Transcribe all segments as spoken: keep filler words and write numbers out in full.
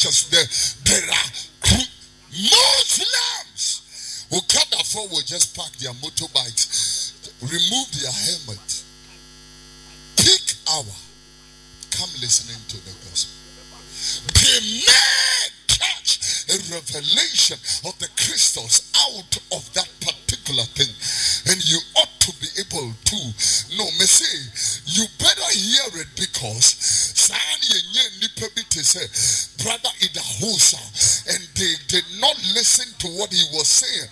churches, there, there are Muslims who can't afford will just park their motorbikes, remove their helmet, peak hour, come listening to the gospel. They may catch a revelation of the crystals out of that particular thing, and you ought to be able to. No, me say you better hear it, because brother Idahosa, and they did not listen to what he was saying,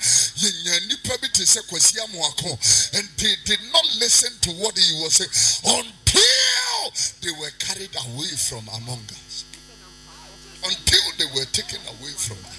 and they did not listen to what he was saying until they were carried away from among us, until they were taken away from us.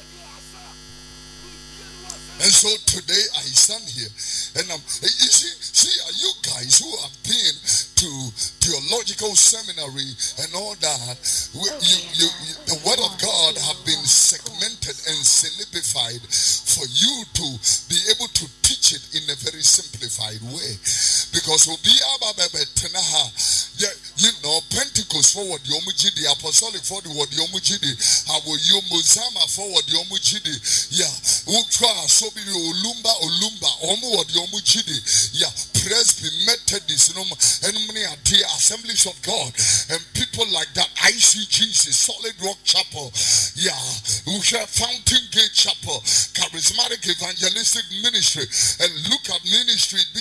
And so today I stand here, and I'm, you see, see, are you guys who have been to theological seminary and all that, you, you, you, the word of God have been segmented and syllabified for you to be able to teach it in a very simplified way. Because we'll be you know, Pentecost forward Yomujidi, Apostolic forward Yomujidi, our Yomuzama forward Yomujidi, yeah, Ukra, Sobi, Olumba, Olumba, Omo, Yomujidi, yeah, Presby, Methodist, and many are the Assemblies of God, and people like that, I C G C, Solid Rock Chapel, yeah, Ukra, Fountain Gate Chapel, Charismatic Evangelistic Ministry, and look at ministry